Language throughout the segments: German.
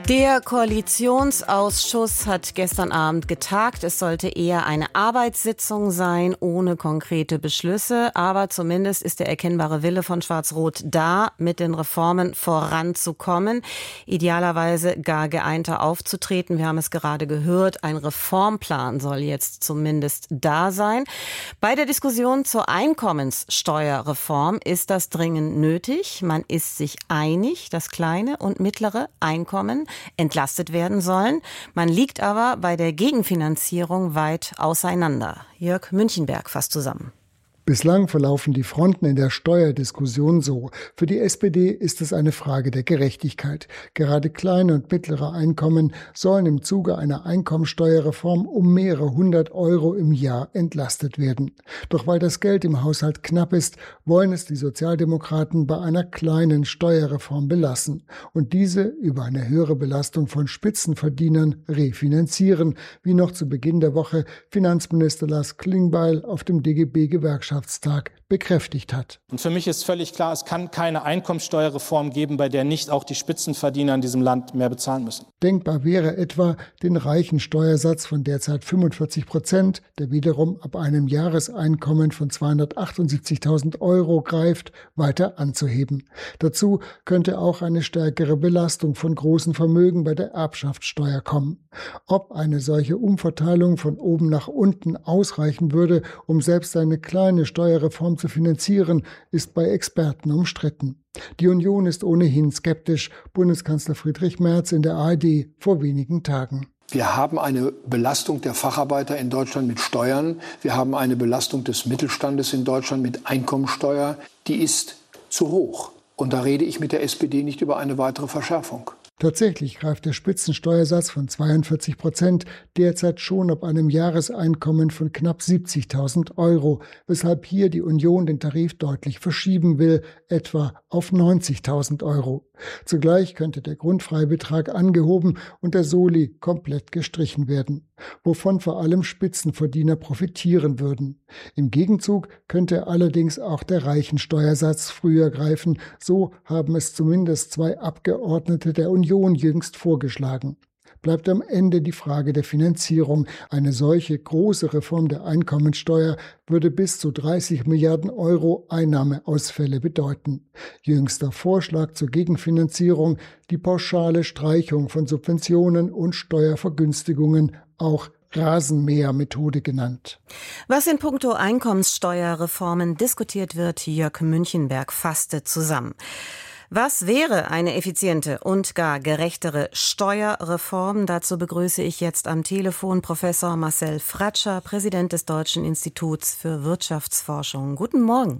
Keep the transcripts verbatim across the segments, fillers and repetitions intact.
Der Koalitionsausschuss hat gestern Abend getagt. Es sollte eher eine Arbeitssitzung sein, ohne konkrete Beschlüsse. Aber zumindest ist der erkennbare Wille von Schwarz-Rot da, mit den Reformen voranzukommen. Idealerweise gar geeinter aufzutreten. Wir haben es gerade gehört. Ein Reformplan soll jetzt zumindest da sein. Bei der Diskussion zur Einkommenssteuerreform ist das dringend nötig. Man ist sich einig, dass kleine und mittlere Einkommen entlastet werden sollen. Man liegt aber bei der Gegenfinanzierung weit auseinander. Jörg Münchenberg fasst zusammen. Bislang verlaufen die Fronten in der Steuerdiskussion so. Für die S P D ist es eine Frage der Gerechtigkeit. Gerade kleine und mittlere Einkommen sollen im Zuge einer Einkommensteuerreform um mehrere hundert Euro im Jahr entlastet werden. Doch weil das Geld im Haushalt knapp ist, wollen es die Sozialdemokraten bei einer kleinen Steuerreform belassen und diese über eine höhere Belastung von Spitzenverdienern refinanzieren, wie noch zu Beginn der Woche Finanzminister Lars Klingbeil auf dem D G B-Gewerkschaftstag bekräftigt hat. Und für mich ist völlig klar, es kann keine Einkommensteuerreform geben, bei der nicht auch die Spitzenverdiener in diesem Land mehr bezahlen müssen. Denkbar wäre etwa, den reichen Steuersatz von derzeit fünfundvierzig Prozent, der wiederum ab einem Jahreseinkommen von zweihundertachtundsiebzigtausend Euro greift, weiter anzuheben. Dazu könnte auch eine stärkere Belastung von großen Vermögen bei der Erbschaftssteuer kommen. Ob eine solche Umverteilung von oben nach unten ausreichen würde, um selbst eine kleine Steuerreform zu finanzieren, ist bei Experten umstritten. Die Union ist ohnehin skeptisch, Bundeskanzler Friedrich Merz in der A R D vor wenigen Tagen. Wir haben eine Belastung der Facharbeiter in Deutschland mit Steuern. Wir haben eine Belastung des Mittelstandes in Deutschland mit Einkommensteuer. Die ist zu hoch. Und da rede ich mit der S P D nicht über eine weitere Verschärfung. Tatsächlich greift der Spitzensteuersatz von zweiundvierzig Prozent derzeit schon ab einem Jahreseinkommen von knapp siebzigtausend Euro, weshalb hier die Union den Tarif deutlich verschieben will, etwa auf neunzigtausend Euro. Zugleich könnte der Grundfreibetrag angehoben und der Soli komplett gestrichen werden, wovon vor allem Spitzenverdiener profitieren würden. Im Gegenzug könnte allerdings auch der Reichensteuersatz früher greifen, so haben es zumindest zwei Abgeordnete der Union jüngst vorgeschlagen. Bleibt am Ende die Frage der Finanzierung. Eine solche große Reform der Einkommensteuer würde bis zu dreißig Milliarden Euro Einnahmeausfälle bedeuten. Jüngster Vorschlag zur Gegenfinanzierung, die pauschale Streichung von Subventionen und Steuervergünstigungen, auch Rasenmähermethode genannt. Was in puncto Einkommenssteuerreformen diskutiert wird, Jörg Münchenberg fasste zusammen. Was wäre eine effiziente und gar gerechtere Steuerreform? Dazu begrüße ich jetzt am Telefon Professor Marcel Fratscher, Präsident des Deutschen Instituts für Wirtschaftsforschung. Guten Morgen.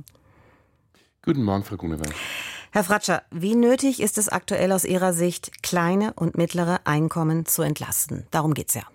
Guten Morgen, Frau Grunewald. Herr Fratscher, wie nötig ist es aktuell aus Ihrer Sicht, kleine und mittlere Einkommen zu entlasten? Darum geht's ja.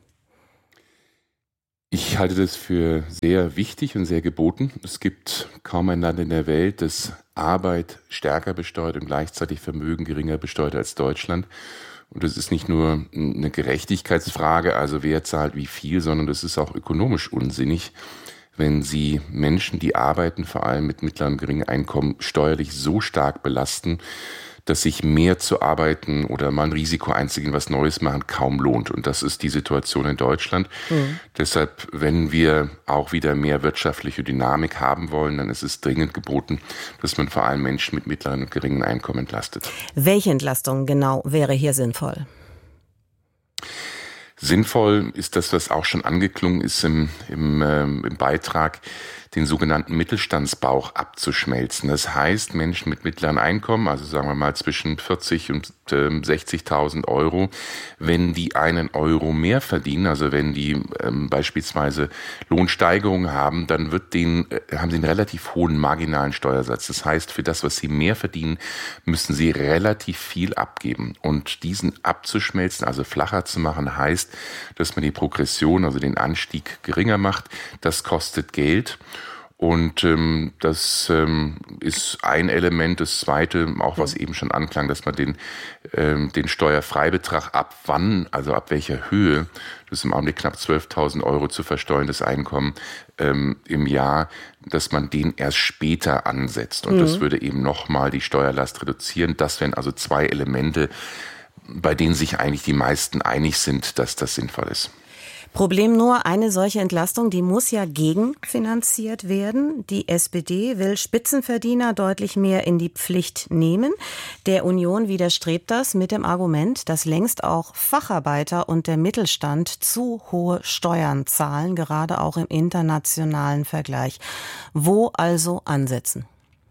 Ich halte das für sehr wichtig und sehr geboten. Es gibt kaum ein Land in der Welt, das Arbeit stärker besteuert und gleichzeitig Vermögen geringer besteuert als Deutschland. Und das ist nicht nur eine Gerechtigkeitsfrage, also wer zahlt wie viel, sondern das ist auch ökonomisch unsinnig, wenn Sie Menschen, die arbeiten, vor allem mit mittleren und geringen Einkommen, steuerlich so stark belasten, dass sich mehr zu arbeiten oder mal ein Risiko einzugehen, was Neues machen, kaum lohnt. Und das ist die Situation in Deutschland. Mhm. Deshalb, wenn wir auch wieder mehr wirtschaftliche Dynamik haben wollen, dann ist es dringend geboten, dass man vor allem Menschen mit mittleren und geringen Einkommen entlastet. Welche Entlastung genau wäre hier sinnvoll? Sinnvoll ist das, was auch schon angeklungen ist im, im, ähm, im Beitrag, den sogenannten Mittelstandsbauch abzuschmelzen. Das heißt, Menschen mit mittleren Einkommen, also sagen wir mal zwischen vierzig und ähm, sechzigtausend Euro, wenn die einen Euro mehr verdienen, also wenn die ähm, beispielsweise Lohnsteigerungen haben, dann wird denen, äh, haben sie einen relativ hohen marginalen Steuersatz. Das heißt, für das, was sie mehr verdienen, müssen sie relativ viel abgeben. Und diesen abzuschmelzen, also flacher zu machen, heißt, dass man die Progression, also den Anstieg geringer macht. Das kostet Geld. Und ähm, das ähm, ist ein Element. Das zweite, auch was eben schon anklang, dass man den, ähm, den Steuerfreibetrag ab wann, also ab welcher Höhe, das ist im Augenblick knapp zwölftausend Euro zu versteuerndes Einkommen ähm, im Jahr, dass man den erst später ansetzt. Und mhm. das würde eben nochmal die Steuerlast reduzieren. Das wären also zwei Elemente, bei denen sich eigentlich die meisten einig sind, dass das sinnvoll ist. Problem nur, eine solche Entlastung, die muss ja gegenfinanziert werden. Die S P D will Spitzenverdiener deutlich mehr in die Pflicht nehmen. Der Union widerstrebt das mit dem Argument, dass längst auch Facharbeiter und der Mittelstand zu hohe Steuern zahlen, gerade auch im internationalen Vergleich. Wo also ansetzen?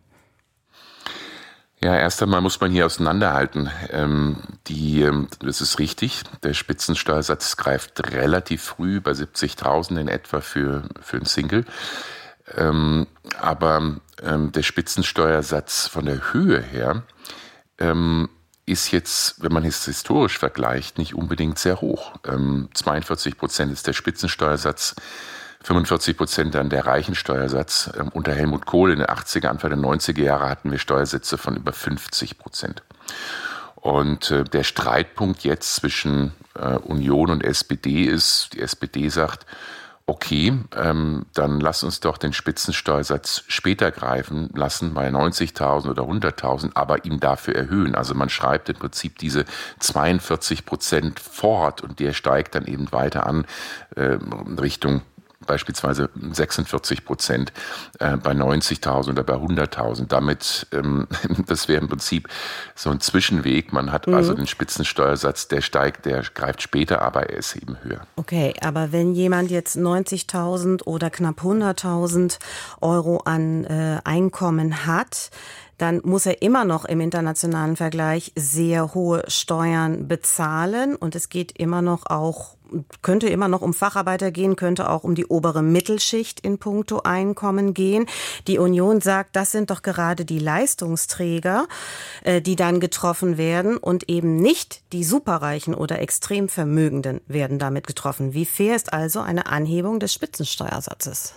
Ja, erst einmal muss man hier auseinanderhalten. Ähm, die, ähm, das ist richtig, der Spitzensteuersatz greift relativ früh bei siebzigtausend in etwa für, für ein Single. Ähm, aber ähm, der Spitzensteuersatz von der Höhe her ähm, ist jetzt, wenn man es historisch vergleicht, nicht unbedingt sehr hoch. Ähm, zweiundvierzig Prozent ist der Spitzensteuersatz, fünfundvierzig Prozent dann der Reichensteuersatz. Unter Helmut Kohl in den achtziger, Anfang der neunziger Jahre hatten wir Steuersätze von über fünfzig Prozent. Und äh, der Streitpunkt jetzt zwischen äh, Union und S P D ist, die S P D sagt, okay, ähm, dann lass uns doch den Spitzensteuersatz später greifen lassen, bei neunzigtausend oder hunderttausend, aber ihn dafür erhöhen. Also man schreibt im Prinzip diese zweiundvierzig Prozent fort und der steigt dann eben weiter an äh, Richtung beispielsweise sechsundvierzig Prozent äh, bei neunzigtausend oder bei hunderttausend. Damit, ähm, das wäre im Prinzip so ein Zwischenweg. Man hat mhm. also den Spitzensteuersatz, der steigt, der greift später, aber er ist eben höher. Okay, aber wenn jemand jetzt neunzigtausend oder knapp hunderttausend Euro an äh, Einkommen hat, dann muss er immer noch im internationalen Vergleich sehr hohe Steuern bezahlen. Und es geht immer noch auch, könnte immer noch um Facharbeiter gehen, könnte auch um die obere Mittelschicht in puncto Einkommen gehen. Die Union sagt, das sind doch gerade die Leistungsträger, die dann getroffen werden und eben nicht die Superreichen oder Extremvermögenden werden damit getroffen. Wie fair ist also eine Anhebung des Spitzensteuersatzes?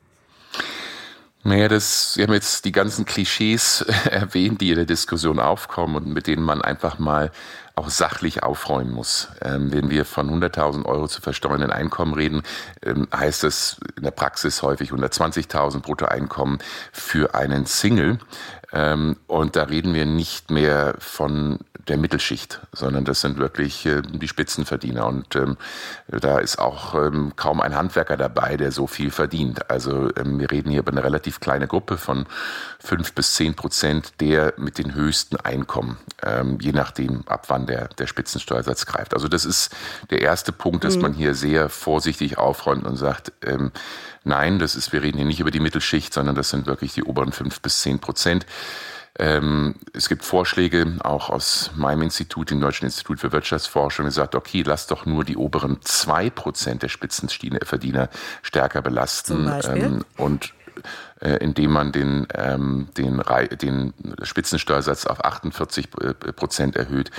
Naja, das, Sie haben jetzt die ganzen Klischees erwähnt, die in der Diskussion aufkommen und mit denen man einfach mal auch sachlich aufräumen muss. Ähm, wenn wir von hunderttausend Euro zu versteuernden Einkommen reden, ähm, heißt das in der Praxis häufig hundertzwanzigtausend Bruttoeinkommen für einen Single. Ähm, und da reden wir nicht mehr von der Mittelschicht, sondern das sind wirklich äh, die Spitzenverdiener. Und ähm, da ist auch ähm, kaum ein Handwerker dabei, der so viel verdient. Also ähm, wir reden hier über eine relativ kleine Gruppe von fünf bis zehn Prozent der mit den höchsten Einkommen, ähm, je nachdem, ab wann der, der Spitzensteuersatz greift. Also das ist der erste Punkt, dass mhm. man hier sehr vorsichtig aufräumt und sagt, ähm, nein, das ist, wir reden hier nicht über die Mittelschicht, sondern das sind wirklich die oberen fünf bis zehn Prozent. Ähm, es gibt Vorschläge, auch aus meinem Institut, dem Deutschen Institut für Wirtschaftsforschung, gesagt, okay, lass doch nur die oberen zwei Prozent der Spitzenverdiener stärker belasten. Zum Beispiel? Ähm, und äh, indem man den, ähm, den, den Spitzensteuersatz auf achtundvierzig Prozent erhöht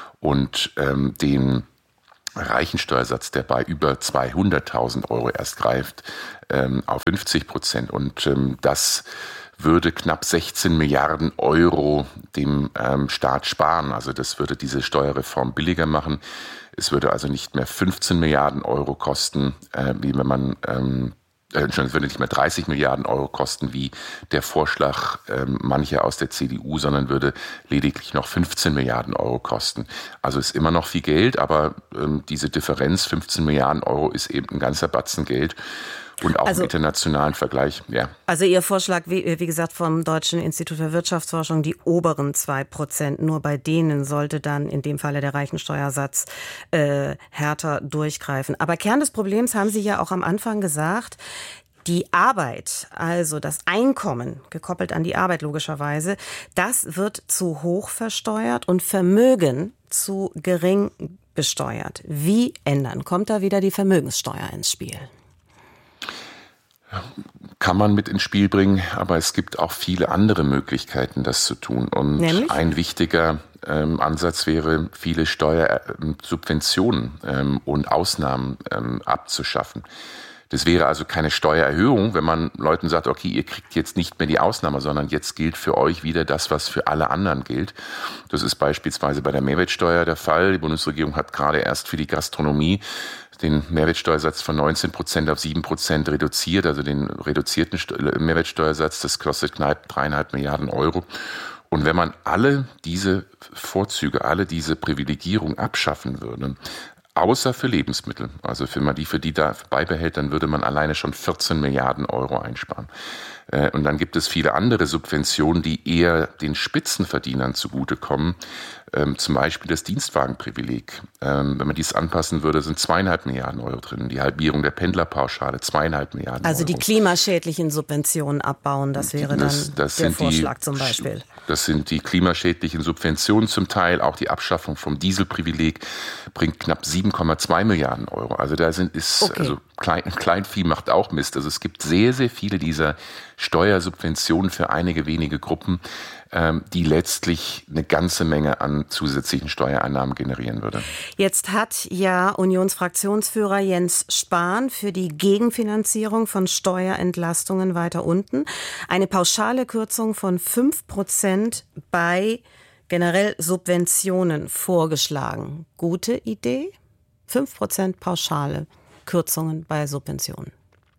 und ähm, den Reichensteuersatz, der bei über zweihunderttausend Euro erst greift, ähm, auf fünfzig Prozent. Und ähm, das würde knapp sechzehn Milliarden Euro dem ähm, Staat sparen. Also das würde diese Steuerreform billiger machen. Es würde also nicht mehr fünfzehn Milliarden Euro kosten, äh, wie wenn man ähm, es würde nicht mehr dreißig Milliarden Euro kosten, wie der Vorschlag ähm, mancher aus der C D U, sondern würde lediglich noch fünfzehn Milliarden Euro kosten. Also ist immer noch viel Geld, aber ähm, diese Differenz, fünfzehn Milliarden Euro, ist eben ein ganzer Batzen Geld. Und auch also, im internationalen Vergleich, ja. Also Ihr Vorschlag, wie, wie gesagt, vom Deutschen Institut für Wirtschaftsforschung, die oberen zwei Prozent, nur bei denen sollte dann in dem Falle der Reichensteuersatz äh, härter durchgreifen. Aber Kern des Problems haben Sie ja auch am Anfang gesagt, die Arbeit, also das Einkommen, gekoppelt an die Arbeit logischerweise, das wird zu hoch versteuert und Vermögen zu gering besteuert. Wie ändern? Kommt da wieder die Vermögenssteuer ins Spiel? Kann man mit ins Spiel bringen, aber es gibt auch viele andere Möglichkeiten, das zu tun. Und Nämlich? ein wichtiger ähm, Ansatz wäre, viele Steuersubventionen ähm, und Ausnahmen ähm, abzuschaffen. Das wäre also keine Steuererhöhung, wenn man Leuten sagt, okay, ihr kriegt jetzt nicht mehr die Ausnahme, sondern jetzt gilt für euch wieder das, was für alle anderen gilt. Das ist beispielsweise bei der Mehrwertsteuer der Fall. Die Bundesregierung hat gerade erst für die Gastronomie den Mehrwertsteuersatz von neunzehn Prozent auf sieben Prozent reduziert, also den reduzierten Mehrwertsteuersatz. Das kostet knapp dreieinhalb Milliarden Euro. Und wenn man alle diese Vorzüge, alle diese Privilegierung abschaffen würde, außer für Lebensmittel, also wenn man die für die da beibehält, dann würde man alleine schon vierzehn Milliarden Euro einsparen. Und dann gibt es viele andere Subventionen, die eher den Spitzenverdienern zugutekommen. Ähm, zum Beispiel das Dienstwagenprivileg. Ähm, wenn man dies anpassen würde, sind zweieinhalb Milliarden Euro drin. Die Halbierung der Pendlerpauschale, zweieinhalb Milliarden also Euro. Also die klimaschädlichen Subventionen abbauen, das wäre das, dann das der Vorschlag die, zum Beispiel. Das sind die klimaschädlichen Subventionen zum Teil. Auch die Abschaffung vom Dieselprivileg bringt knapp sieben Komma zwei Milliarden Euro. Also da sind ist okay. also Klein, Kleinvieh macht auch Mist. Also es gibt sehr, sehr viele dieser Steuersubventionen für einige wenige Gruppen, die letztlich eine ganze Menge an zusätzlichen Steuereinnahmen generieren würde. Jetzt hat ja Unionsfraktionsführer Jens Spahn für die Gegenfinanzierung von Steuerentlastungen weiter unten eine pauschale Kürzung von fünf Prozent bei generell Subventionen vorgeschlagen. Gute Idee? fünf Prozent pauschale Kürzungen bei Subventionen.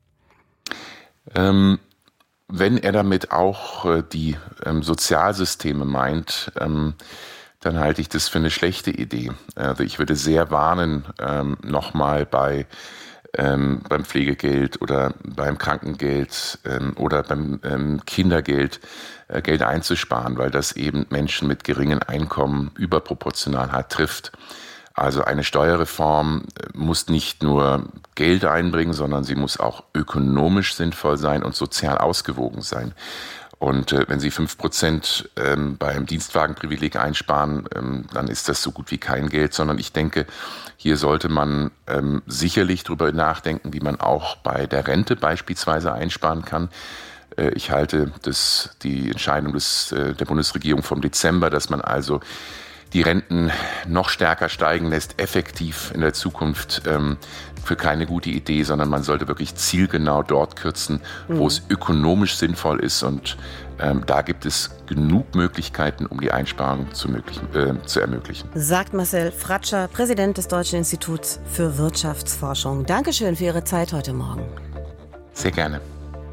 Ähm Wenn er damit auch äh, die ähm, Sozialsysteme meint, ähm, dann halte ich das für eine schlechte Idee. Also ich würde sehr warnen, ähm, nochmal bei ähm, beim Pflegegeld oder beim Krankengeld ähm, oder beim ähm, Kindergeld äh, Geld einzusparen, weil das eben Menschen mit geringen Einkommen überproportional hart trifft. Also eine Steuerreform muss nicht nur Geld einbringen, sondern sie muss auch ökonomisch sinnvoll sein und sozial ausgewogen sein. Und äh, wenn Sie fünf Prozent ähm, beim Dienstwagenprivileg einsparen, ähm, dann ist das so gut wie kein Geld, sondern ich denke, hier sollte man ähm, sicherlich darüber nachdenken, wie man auch bei der Rente beispielsweise einsparen kann. Äh, ich halte das, die Entscheidung des, äh, der Bundesregierung vom Dezember, dass man also die Renten noch stärker steigen lässt, effektiv in der Zukunft ähm, für keine gute Idee, sondern man sollte wirklich zielgenau dort kürzen, wo mhm. es ökonomisch sinnvoll ist. Und ähm, da gibt es genug Möglichkeiten, um die Einsparung zu, möglichen, äh, zu ermöglichen. Sagt Marcel Fratscher, Präsident des Deutschen Instituts für Wirtschaftsforschung. Dankeschön für Ihre Zeit heute Morgen. Sehr gerne.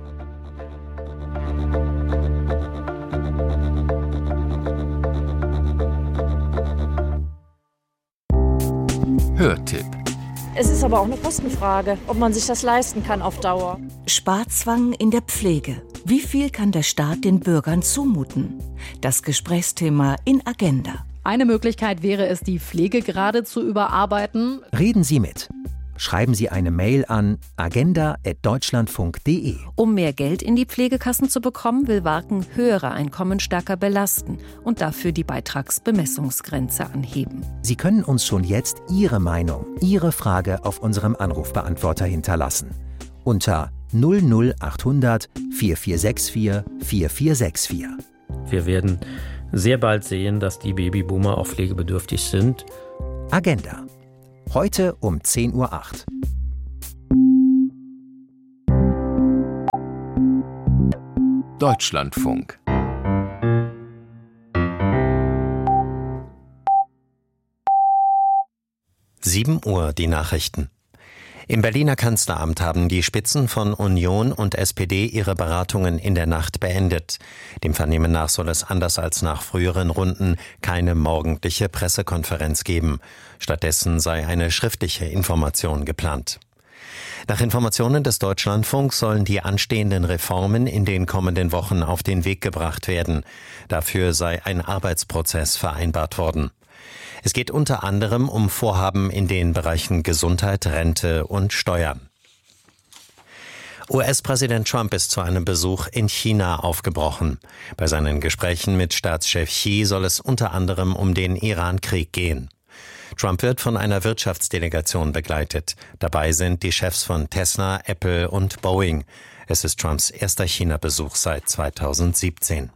Hörtipp. Es ist aber auch eine Kostenfrage, ob man sich das leisten kann auf Dauer. Sparzwang in der Pflege. Wie viel kann der Staat den Bürgern zumuten? Das Gesprächsthema in Agenda. Eine Möglichkeit wäre es, die Pflegegrade zu überarbeiten. Reden Sie mit. Schreiben Sie eine Mail an agenda at deutschlandfunk punkt de. Um mehr Geld in die Pflegekassen zu bekommen, will Warken höhere Einkommen stärker belasten und dafür die Beitragsbemessungsgrenze anheben. Sie können uns schon jetzt Ihre Meinung, Ihre Frage auf unserem Anrufbeantworter hinterlassen. Unter null null achthundert vier vier sechs vier vier vier sechs vier. Wir werden sehr bald sehen, dass die Babyboomer auch pflegebedürftig sind. Agenda. Heute um zehn Uhr acht. Deutschlandfunk. sieben Uhr die Nachrichten. Im Berliner Kanzleramt haben die Spitzen von Union und S P D ihre Beratungen in der Nacht beendet. Dem Vernehmen nach soll es anders als nach früheren Runden keine morgendliche Pressekonferenz geben. Stattdessen sei eine schriftliche Information geplant. Nach Informationen des Deutschlandfunks sollen die anstehenden Reformen in den kommenden Wochen auf den Weg gebracht werden. Dafür sei ein Arbeitsprozess vereinbart worden. Es geht unter anderem um Vorhaben in den Bereichen Gesundheit, Rente und Steuern. U S-Präsident Trump ist zu einem Besuch in China aufgebrochen. Bei seinen Gesprächen mit Staatschef Xi soll es unter anderem um den Iran-Krieg gehen. Trump wird von einer Wirtschaftsdelegation begleitet. Dabei sind die Chefs von Tesla, Apple und Boeing. Es ist Trumps erster China-Besuch seit zweitausendsiebzehn.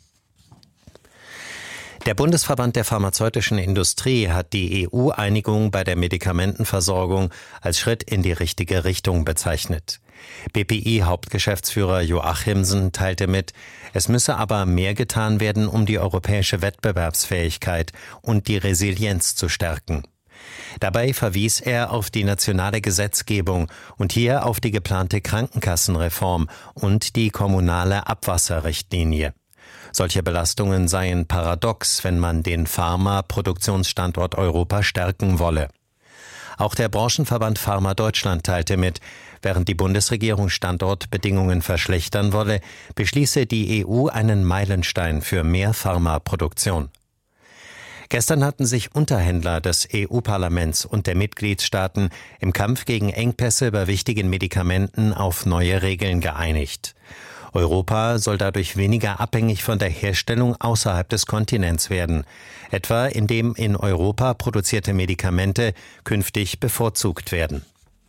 Der Bundesverband der pharmazeutischen Industrie hat die E U-Einigung bei der Medikamentenversorgung als Schritt in die richtige Richtung bezeichnet. B P I-Hauptgeschäftsführer Joachimsen teilte mit, es müsse aber mehr getan werden, um die europäische Wettbewerbsfähigkeit und die Resilienz zu stärken. Dabei verwies er auf die nationale Gesetzgebung und hier auf die geplante Krankenkassenreform und die kommunale Abwasserrichtlinie. Solche Belastungen seien paradox, wenn man den Pharma-Produktionsstandort Europa stärken wolle. Auch der Branchenverband Pharma Deutschland teilte mit, während die Bundesregierung Standortbedingungen verschlechtern wolle, beschließe die E U einen Meilenstein für mehr Pharmaproduktion. Gestern hatten sich Unterhändler des E U-Parlaments und der Mitgliedstaaten im Kampf gegen Engpässe bei wichtigen Medikamenten auf neue Regeln geeinigt. Europa soll dadurch weniger abhängig von der Herstellung außerhalb des Kontinents werden, etwa indem in Europa produzierte Medikamente künftig bevorzugt werden.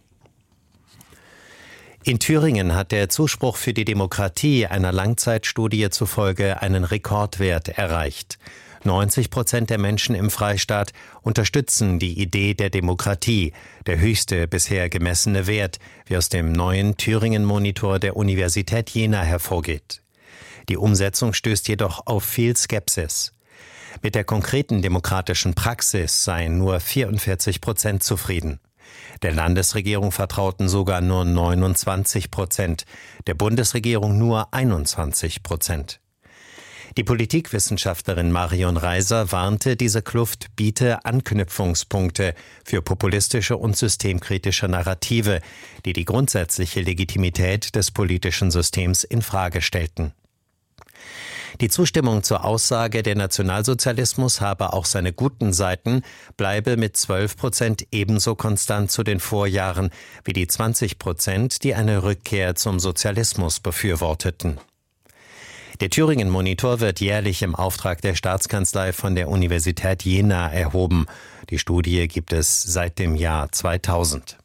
In Thüringen hat der Zuspruch für die Demokratie einer Langzeitstudie zufolge einen Rekordwert erreicht. neunzig Prozent der Menschen im Freistaat unterstützen die Idee der Demokratie, der höchste bisher gemessene Wert, wie aus dem neuen Thüringen-Monitor der Universität Jena hervorgeht. Die Umsetzung stößt jedoch auf viel Skepsis. Mit der konkreten demokratischen Praxis seien nur vierundvierzig Prozent zufrieden. Der Landesregierung vertrauten sogar nur neunundzwanzig Prozent, der Bundesregierung nur einundzwanzig Prozent. Die Politikwissenschaftlerin Marion Reiser warnte, diese Kluft biete Anknüpfungspunkte für populistische und systemkritische Narrative, die die grundsätzliche Legitimität des politischen Systems in Frage stellten. Die Zustimmung zur Aussage, der Nationalsozialismus habe auch seine guten Seiten, bleibe mit zwölf Prozent ebenso konstant zu den Vorjahren wie die zwanzig Prozent, die eine Rückkehr zum Sozialismus befürworteten. Der Thüringen-Monitor wird jährlich im Auftrag der Staatskanzlei von der Universität Jena erhoben. Die Studie gibt es seit dem Jahr zweitausend.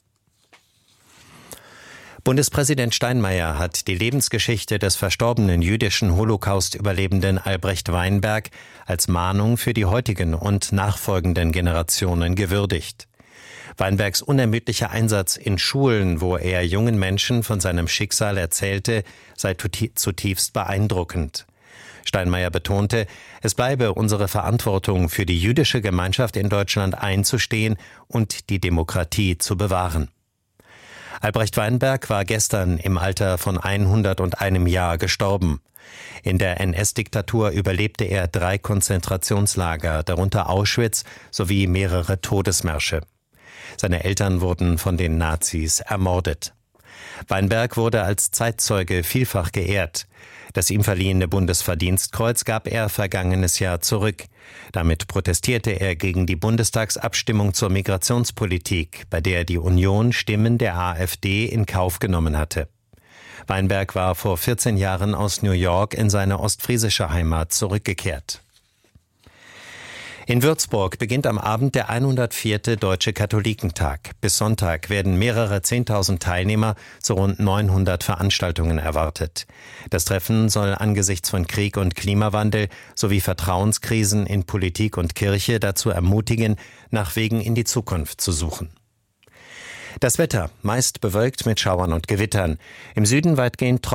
Bundespräsident Steinmeier hat die Lebensgeschichte des verstorbenen jüdischen Holocaust-Überlebenden Albrecht Weinberg als Mahnung für die heutigen und nachfolgenden Generationen gewürdigt. Weinbergs unermüdlicher Einsatz in Schulen, wo er jungen Menschen von seinem Schicksal erzählte, sei zutiefst beeindruckend. Steinmeier betonte, es bleibe unsere Verantwortung, für die jüdische Gemeinschaft in Deutschland einzustehen und die Demokratie zu bewahren. Albrecht Weinberg war gestern im Alter von hunderteinem Jahr gestorben. In der N S-Diktatur überlebte er drei Konzentrationslager, darunter Auschwitz sowie mehrere Todesmärsche. Seine Eltern wurden von den Nazis ermordet. Weinberg wurde als Zeitzeuge vielfach geehrt. Das ihm verliehene Bundesverdienstkreuz gab er vergangenes Jahr zurück. Damit protestierte er gegen die Bundestagsabstimmung zur Migrationspolitik, bei der die Union Stimmen der AfD in Kauf genommen hatte. Weinberg war vor vierzehn Jahren aus New York in seine ostfriesische Heimat zurückgekehrt. In Würzburg beginnt am Abend der hundertvierte Deutsche Katholikentag. Bis Sonntag werden mehrere zehntausend Teilnehmer zu rund neunhundert Veranstaltungen erwartet. Das Treffen soll angesichts von Krieg und Klimawandel sowie Vertrauenskrisen in Politik und Kirche dazu ermutigen, nach Wegen in die Zukunft zu suchen. Das Wetter, meist bewölkt mit Schauern und Gewittern. Im Süden weitgehend trocken.